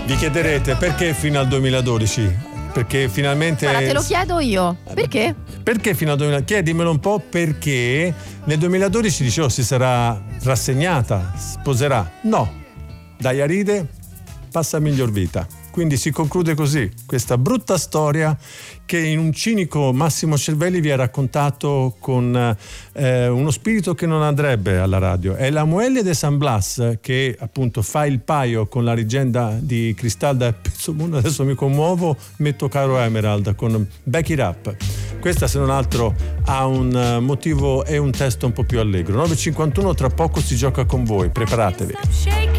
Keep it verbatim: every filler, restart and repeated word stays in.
Vi chiederete perché fino al duemiladodici? Perché finalmente... Guarda, te lo chiedo io. Perché? Perché fino al duemila? Chiedimelo un po', perché nel duemiladodici dicevo si sarà rassegnata, sposerà. No, dai a ride, passa a miglior vita. Quindi si conclude così questa brutta storia che in un cinico Massimo Cervelli vi ha raccontato con eh, uno spirito che non andrebbe alla radio. È la Muelle de San Blas che appunto fa il paio con la leggenda di Cristalda e Pezzomundo. Adesso mi commuovo, metto Caro Emerald con Back It Up. Questa, se non altro, ha un motivo e un testo un po' più allegro. nove e cinquantuno, tra poco si gioca con voi, preparatevi.